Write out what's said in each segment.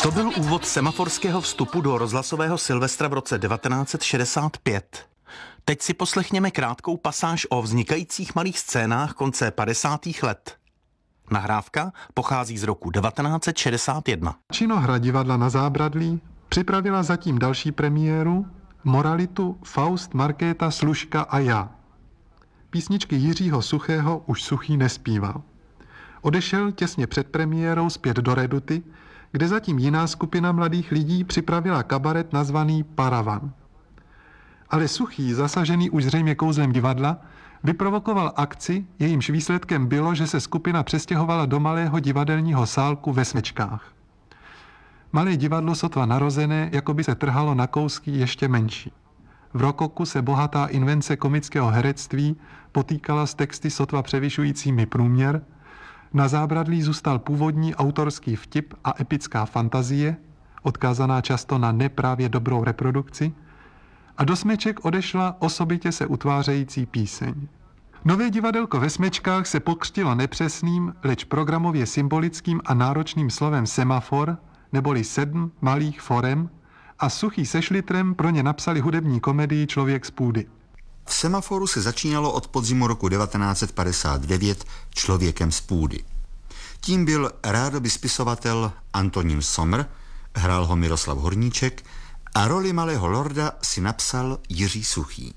To byl úvod semaforského vstupu do rozhlasového Silvestra v roce 1965. Teď si poslechněme krátkou pasáž o vznikajících malých scénách konce 50. let. Nahrávka pochází z roku 1961. Činohra divadla Na Zábradlí připravila zatím další premiéru Moralitu Faust, Markéta, Služka a já. Písničky Jiřího Suchého už Suchý nespíval. Odešel těsně před premiérou zpět do Reduty, kde zatím jiná skupina mladých lidí připravila kabaret nazvaný Paravan. Ale Suchý, zasažený už zřejmě kouzlem divadla, vyprovokoval akci, jejímž výsledkem bylo, že se skupina přestěhovala do malého divadelního sálku ve Smečkách. Malé divadlo sotva narozené, jako by se trhalo na kousky ještě menší. V rokoku se bohatá invence komického herectví potýkala s texty sotva převyšujícími průměr, Na Zábradlí zůstal původní autorský vtip a epická fantazie, odkázaná často na neprávě dobrou reprodukci, a do Smeček odešla osobitě se utvářející píseň. Nové divadelko ve Smečkách se pokřtilo nepřesným, leč programově symbolickým a náročným slovem semafor, neboli 7 malých forem, a Suchý se Šlitrem pro ně napsali hudební komedii Člověk z půdy. V Semaforu se začínalo od podzimu roku 1959 Člověkem z půdy. Tím byl rádoby spisovatel Antonín Somr, hrál ho Miroslav Horníček a roli malého lorda si napsal Jiří Suchý.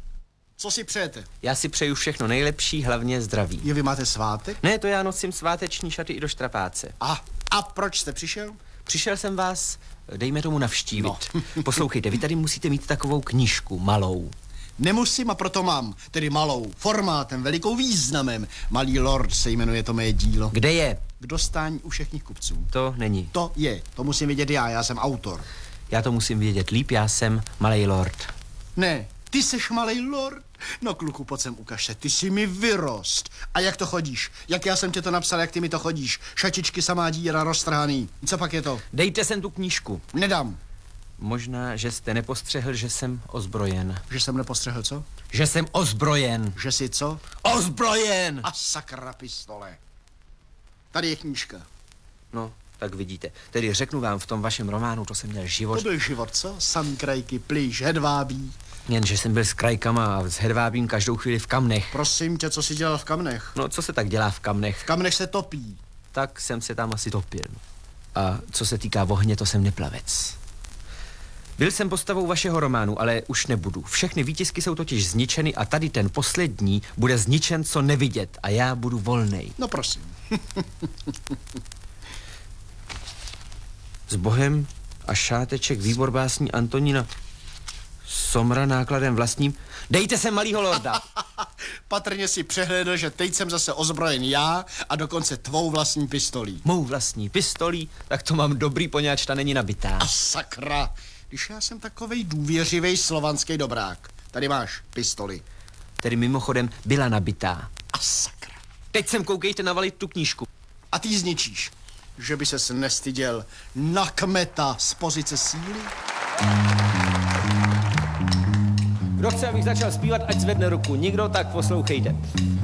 Co si přejete? Já si přeju všechno nejlepší, hlavně zdraví. Je, vy máte svátek? Ne, to já nosím sváteční šaty i do štrapáce. A proč jste přišel? Přišel jsem vás, dejme tomu, navštívit. No. Poslouchejte, vy tady musíte mít takovou knížku, malou. Nemusím a proto mám, tedy malou, formátem, velikou významem. Malý lord se jmenuje to mé dílo. Kde je? K dostání u všech kupců. To není. To je, to musím vědět já jsem autor. Já to musím vědět líp, já jsem malej lord. Ne, ty seš malej lord? No kluku, pojď sem ukaž, ty jsi mi vyrost. A jak to chodíš? Jak já jsem tě to napsal, jak ty mi to chodíš? Šatičky, samá díra, roztrhaný. Co pak je to? Dejte sem tu knížku. Nedám. Možná, že jste nepostřehl, že jsem ozbrojen. Že jsem nepostřehl co? Že jsem ozbrojen. Že jsi co? Ozbrojen! A sakra pistole. Tady je knížka. No, tak vidíte. Tedy řeknu vám, v tom vašem románu to jsem měl život. To byl život, co? Samý krajky, plíž, hedvábí. Jenže jsem byl s krajkama a s hedvábím každou chvíli v kamnech. Prosím tě, co jsi dělal v kamnech? No, co se tak dělá v kamnech? V kamnech se topí. Tak jsem se tam asi topil. A co se týká ohně, to jsem neplavec. Byl jsem postavou vašeho románu, ale už nebudu. Všechny výtisky jsou totiž zničeny a tady ten poslední bude zničen co nevidět a já budu volnej. No prosím. S Bohem a šáteček, výbor básní Antonína Somra nákladem vlastním. Dejte sem malýho lorda. Patrně si přehlédl, že teď jsem zase ozbrojen já a dokonce tvou vlastní pistolí. Mou vlastní pistolí, tak to mám dobrý, poněvadž ta není nabitá. A sakra, když já jsem takovej důvěřivej slovanský dobrák. Tady máš pistoli. Tedy mimochodem byla nabitá. A sakra. Teď sem koukejte navalit tu knížku. A ty ji zničíš. Že by ses nestyděl na kmeta z pozice síly? Kdo chce, abych začal zpívat, ať zvedne ruku. Nikdo, tak poslouchejte.